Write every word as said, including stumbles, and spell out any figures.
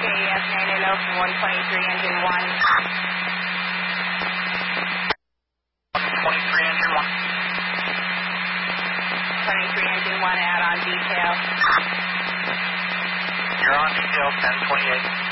F nine hello for one twenty-three engine one. one twenty-three engine one. twenty-three engine one out on detail. You're on detail ten twenty-eight.